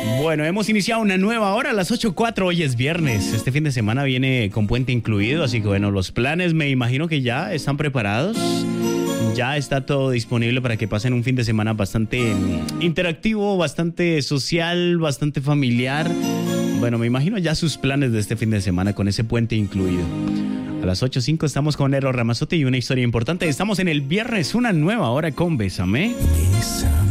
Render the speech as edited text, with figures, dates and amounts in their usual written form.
Bueno, hemos iniciado una nueva hora a las 8:04. Hoy es viernes. Este fin de semana viene con puente incluido. Así que bueno, los planes me imagino que ya están preparados. Ya está todo disponible para que pasen un fin de semana bastante interactivo, bastante social, bastante familiar. Bueno, me imagino ya sus planes de este fin de semana con ese puente incluido. A las 8:05 estamos con Nero Ramazotti y una historia importante. Estamos en el viernes, una nueva hora con Bésame.